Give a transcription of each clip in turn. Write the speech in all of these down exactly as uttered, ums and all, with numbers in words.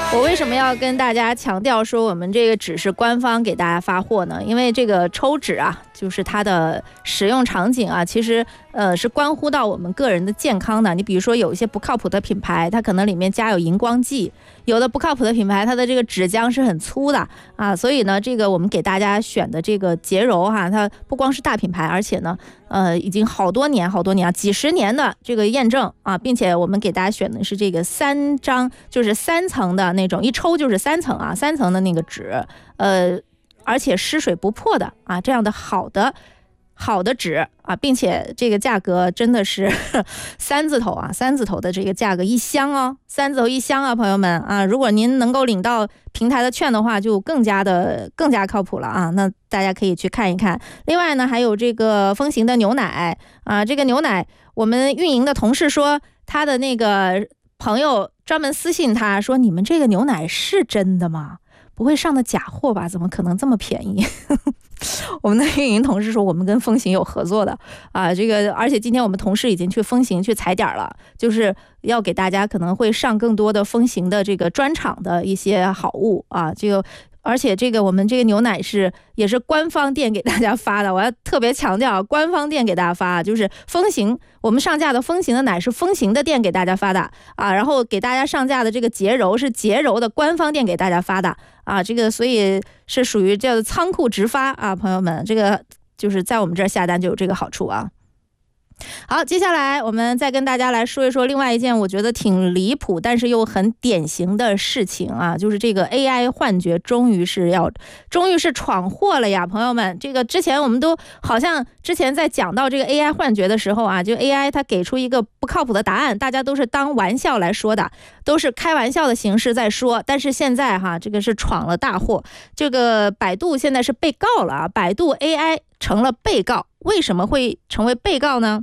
我为什么要跟大家强调说我们这个纸是官方给大家发货呢？因为这个抽纸啊，就是它的使用场景啊，其实呃是关乎到我们个人的健康的。你比如说有一些不靠谱的品牌，它可能里面加有荧光剂；有的不靠谱的品牌，它的这个纸浆是很粗的啊。所以呢，这个我们给大家选的这个洁柔哈，它不光是大品牌，而且呢，呃，已经好多年好多年啊，几十年的这个验证啊，并且我们给大家选的是这个三张，就是三层的那种，一抽就是三层啊，三层的那个纸，呃，而且湿水不破的啊，这样的好的好的纸啊，并且这个价格真的是三字头啊，三字头的这个价格一箱哦，三字头一箱啊，朋友们啊，如果您能够领到平台的券的话，就更加的更加靠谱了啊，那大家可以去看一看。另外呢，还有这个风行的牛奶啊，这个牛奶我们运营的同事说，他的那个朋友专门私信他说，你们这个牛奶是真的吗？不会上的假货吧？怎么可能这么便宜？我们的运营同事说，我们跟风行有合作的啊，这个而且今天我们同事已经去风行去踩点了，就是要给大家可能会上更多的风行的这个专场的一些好物啊，这个。而且这个我们这个牛奶是也是官方店给大家发的，我要特别强调，官方店给大家发，就是风行我们上架的风行的奶是风行的店给大家发的啊，然后给大家上架的这个洁柔是洁柔的官方店给大家发的啊，这个所以是属于叫仓库直发啊，朋友们，这个就是在我们这儿下单就有这个好处啊。好，接下来我们再跟大家来说一说另外一件我觉得挺离谱但是又很典型的事情啊，就是这个 A I 幻觉终于是要终于是闯祸了呀，朋友们。这个之前我们都好像之前在讲到这个 A I 幻觉的时候啊，就 A I 它给出一个不靠谱的答案，大家都是当玩笑来说的，都是开玩笑的形式在说。但是现在哈，这个是闯了大祸，这个百度现在是被告了啊，百度 A I 成了被告。为什么会成为被告呢？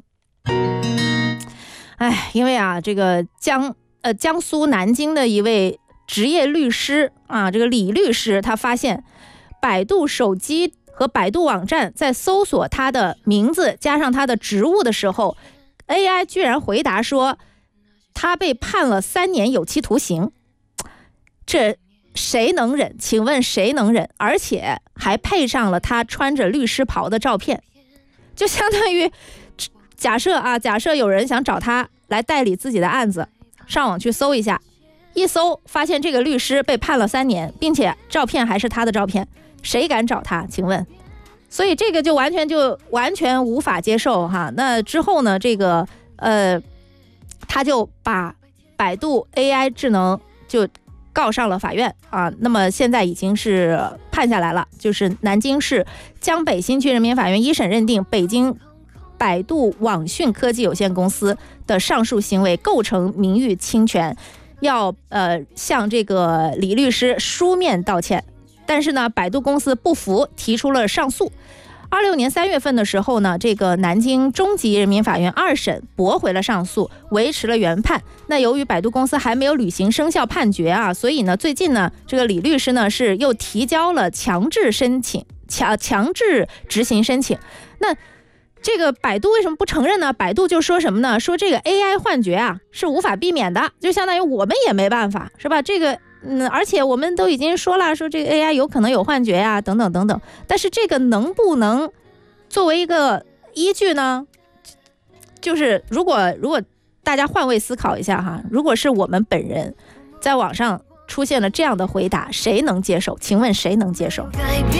哎，因为啊，这个江呃江苏南京的一位职业律师啊，这个李律师，他发现百度手机和百度网站在搜索他的名字加上他的职务的时候 ，A I 居然回答说他被判了三年有期徒刑。这谁能忍？请问谁能忍？而且还配上了他穿着律师袍的照片，就相当于。假设啊，假设有人想找他来代理自己的案子，上网去搜一下，一搜发现这个律师被判了三年，并且照片还是他的照片，谁敢找他？请问，所以这个就完全就完全无法接受哈。那之后呢，这个呃，他就把百度 A I 智能就告上了法院啊。那么现在已经是判下来了，就是南京市江北新区人民法院一审认定北京百度网讯科技有限公司的上述行为构成名誉侵权，要呃向这个李律师书面道歉。但是呢，百度公司不服，提出了上诉。二六年三月份的时候呢，这个南京中级人民法院二审驳回了上诉，维持了原判。那由于百度公司还没有履行生效判决啊，所以呢，最近呢，这个李律师呢是又提交了强制申请强强制执行申请。那这个百度为什么不承认呢？百度就说什么呢？说这个 A I 幻觉啊是无法避免的，就相当于我们也没办法，是吧？这个嗯，而且我们都已经说了，说这个 A I 有可能有幻觉呀、啊，等等等等。但是这个能不能作为一个依据呢？就是如果如果大家换位思考一下哈，如果是我们本人在网上出现了这样的回答，谁能接受？请问谁能接受？